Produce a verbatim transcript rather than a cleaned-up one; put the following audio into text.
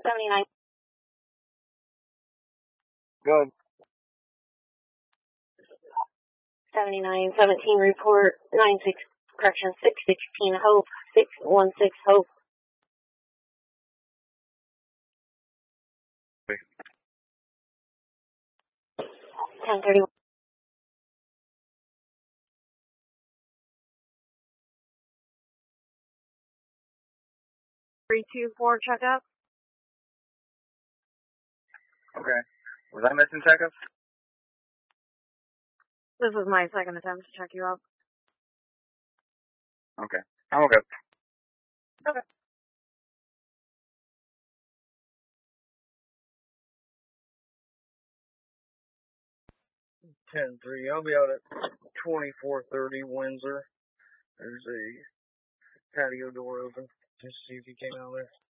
seventy-nine. Good. seventy-nine seventeen report nine six correction six sixteen Hope six one six Hope. ten thirty-one. three two four checkup. Okay. Was I missing checkups? This is my second attempt to check you up. Okay. I'm okay. Okay. ten three. I'll be out at twenty-four thirty Windsor. There's a patio door open. Just see if you came out there.